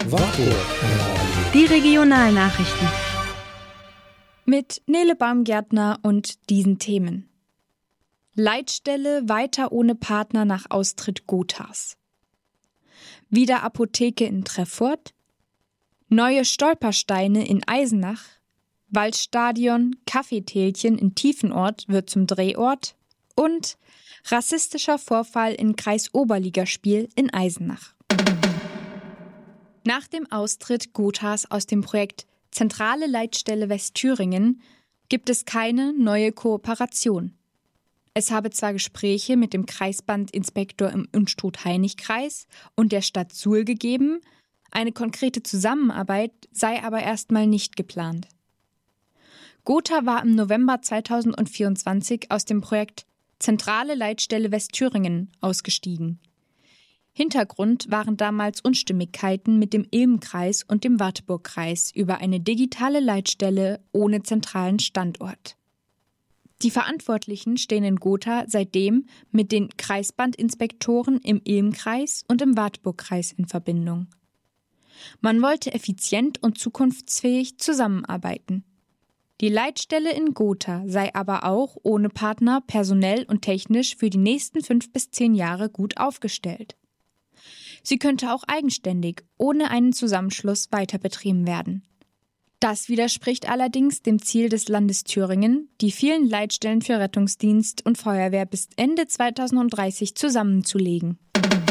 Die Regionalnachrichten. Mit Nele Baumgärtner und diesen Themen. Leitstelle weiter ohne Partner nach Austritt Gothas. Wieder Apotheke in Treffurt. Neue Stolpersteine in Eisenach. Waldstadion, Kaffeetälchen in Tiefenort wird zum Drehort. Und rassistischer Vorfall in Kreisoberligaspiel in Eisenach. Nach dem Austritt Gothas aus dem Projekt Zentrale Leitstelle Westthüringen gibt es keine neue Kooperation. Es habe zwar Gespräche mit dem Kreisbandinspektor im Unstrut-Hainich-Kreis und der Stadt Suhl gegeben, eine konkrete Zusammenarbeit sei aber erstmal nicht geplant. Gotha war im November 2024 aus dem Projekt Zentrale Leitstelle Westthüringen ausgestiegen. Hintergrund waren damals Unstimmigkeiten mit dem Ilm-Kreis und dem Wartburg-Kreis über eine digitale Leitstelle ohne zentralen Standort. Die Verantwortlichen stehen in Gotha seitdem mit den Kreisbandinspektoren im Ilm-Kreis und im Wartburg-Kreis in Verbindung. Man wollte effizient und zukunftsfähig zusammenarbeiten. Die Leitstelle in Gotha sei aber auch ohne Partner personell und technisch für die nächsten 5 bis 10 Jahre gut aufgestellt. Sie könnte auch eigenständig, ohne einen Zusammenschluss, weiter betrieben werden. Das widerspricht allerdings dem Ziel des Landes Thüringen, die vielen Leitstellen für Rettungsdienst und Feuerwehr bis Ende 2030 zusammenzulegen.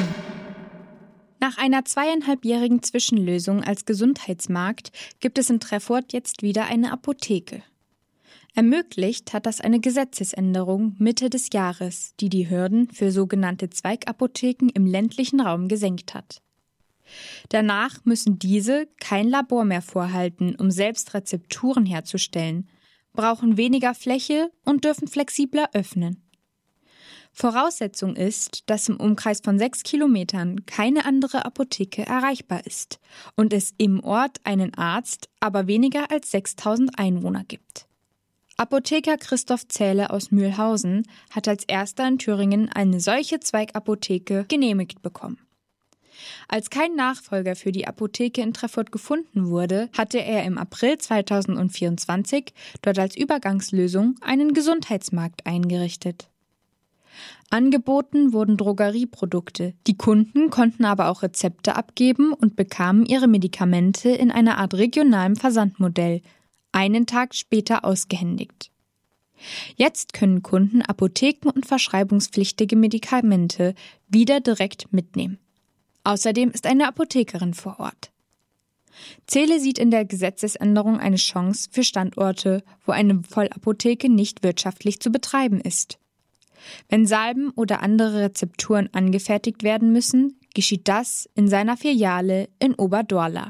Nach einer 2,5-jährigen Zwischenlösung als Gesundheitsmarkt gibt es in Treffurt jetzt wieder eine Apotheke. Ermöglicht hat das eine Gesetzesänderung Mitte des Jahres, die die Hürden für sogenannte Zweigapotheken im ländlichen Raum gesenkt hat. Danach müssen diese kein Labor mehr vorhalten, um selbst Rezepturen herzustellen, brauchen weniger Fläche und dürfen flexibler öffnen. Voraussetzung ist, dass im Umkreis von 6 Kilometern keine andere Apotheke erreichbar ist und es im Ort einen Arzt, aber weniger als 6.000 Einwohner gibt. Apotheker Christoph Zähle aus Mühlhausen hat als erster in Thüringen eine solche Zweigapotheke genehmigt bekommen. Als kein Nachfolger für die Apotheke in Treffurt gefunden wurde, hatte er im April 2024 dort als Übergangslösung einen Gesundheitsmarkt eingerichtet. Angeboten wurden Drogerieprodukte. Die Kunden konnten aber auch Rezepte abgeben und bekamen ihre Medikamente in einer Art regionalem Versandmodell, einen Tag später ausgehändigt. Jetzt können Kunden Apotheken und verschreibungspflichtige Medikamente wieder direkt mitnehmen. Außerdem ist eine Apothekerin vor Ort. Zähle sieht in der Gesetzesänderung eine Chance für Standorte, wo eine Vollapotheke nicht wirtschaftlich zu betreiben ist. Wenn Salben oder andere Rezepturen angefertigt werden müssen, geschieht das in seiner Filiale in Oberdorla.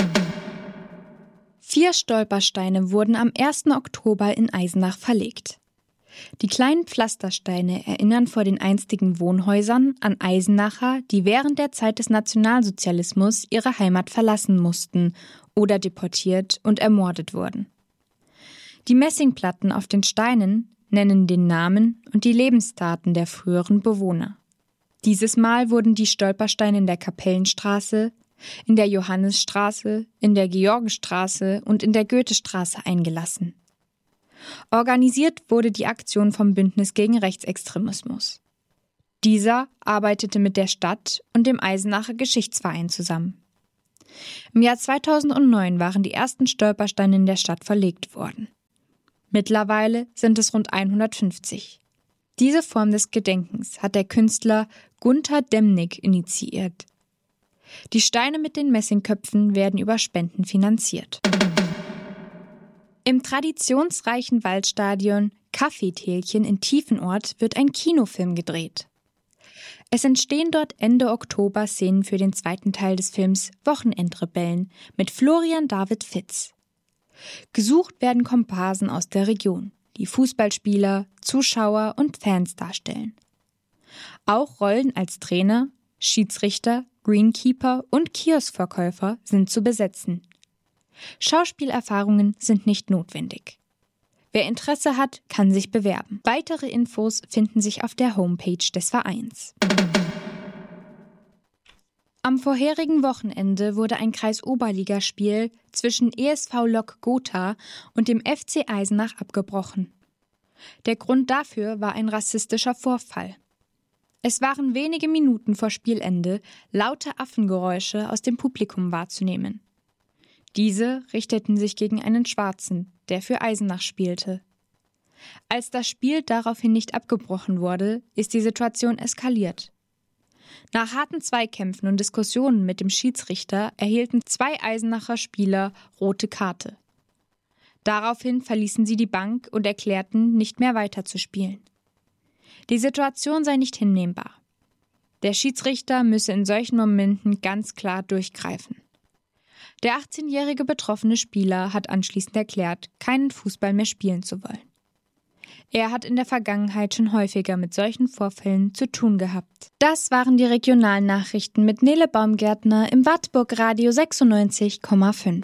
4 Stolpersteine wurden am 1. Oktober in Eisenach verlegt. Die kleinen Pflastersteine erinnern vor den einstigen Wohnhäusern an Eisenacher, die während der Zeit des Nationalsozialismus ihre Heimat verlassen mussten oder deportiert und ermordet wurden. Die Messingplatten auf den Steinen nennen den Namen und die Lebensdaten der früheren Bewohner. Dieses Mal wurden die Stolpersteine in der Kapellenstraße, in der Johannisstraße, in der Georgenstraße und in der Goethestraße eingelassen. Organisiert wurde die Aktion vom Bündnis gegen Rechtsextremismus. Dieser arbeitete mit der Stadt und dem Eisenacher Geschichtsverein zusammen. Im Jahr 2009 waren die ersten Stolpersteine in der Stadt verlegt worden. Mittlerweile sind es rund 150. Diese Form des Gedenkens hat der Künstler Gunther Demnig initiiert. Die Steine mit den Messingköpfen werden über Spenden finanziert. Im traditionsreichen Waldstadion Kaffeetälchen in Tiefenort wird ein Kinofilm gedreht. Es entstehen dort Ende Oktober Szenen für den zweiten Teil des Films Wochenendrebellen mit Florian David Fitz. Gesucht werden Komparsen aus der Region, die Fußballspieler, Zuschauer und Fans darstellen. Auch Rollen als Trainer, Schiedsrichter, Greenkeeper und Kioskverkäufer sind zu besetzen. Schauspielerfahrungen sind nicht notwendig. Wer Interesse hat, kann sich bewerben. Weitere Infos finden sich auf der Homepage des Vereins. Am vorherigen Wochenende wurde ein Kreisoberligaspiel zwischen ESV Lok Gotha und dem FC Eisenach abgebrochen. Der Grund dafür war ein rassistischer Vorfall. Es waren wenige Minuten vor Spielende laute Affengeräusche aus dem Publikum wahrzunehmen. Diese richteten sich gegen einen Schwarzen, der für Eisenach spielte. Als das Spiel daraufhin nicht abgebrochen wurde, ist die Situation eskaliert. Nach harten Zweikämpfen und Diskussionen mit dem Schiedsrichter erhielten 2 Eisenacher Spieler rote Karte. Daraufhin verließen sie die Bank und erklärten, nicht mehr weiterzuspielen. Die Situation sei nicht hinnehmbar. Der Schiedsrichter müsse in solchen Momenten ganz klar durchgreifen. Der 18-jährige betroffene Spieler hat anschließend erklärt, keinen Fußball mehr spielen zu wollen. Er hat in der Vergangenheit schon häufiger mit solchen Vorfällen zu tun gehabt. Das waren die Regionalnachrichten mit Nele Baumgärtner im Wartburg Radio 96,5.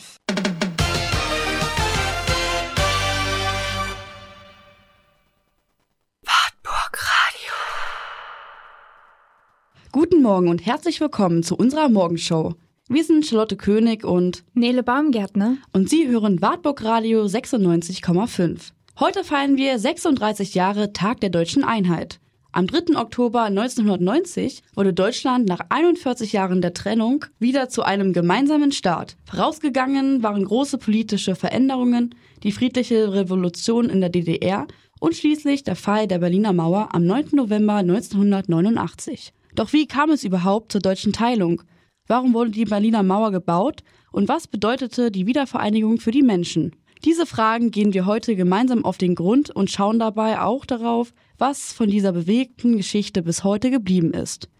Guten Morgen und herzlich willkommen zu unserer Morgenshow. Wir sind Charlotte König und Nele Baumgärtner und Sie hören Wartburg Radio 96,5. Heute feiern wir 36 Jahre Tag der Deutschen Einheit. Am 3. Oktober 1990 wurde Deutschland nach 41 Jahren der Trennung wieder zu einem gemeinsamen Staat. Vorausgegangen waren große politische Veränderungen, die friedliche Revolution in der DDR und schließlich der Fall der Berliner Mauer am 9. November 1989. Doch wie kam es überhaupt zur deutschen Teilung? Warum wurde die Berliner Mauer gebaut und was bedeutete die Wiedervereinigung für die Menschen? Diese Fragen gehen wir heute gemeinsam auf den Grund und schauen dabei auch darauf, was von dieser bewegten Geschichte bis heute geblieben ist.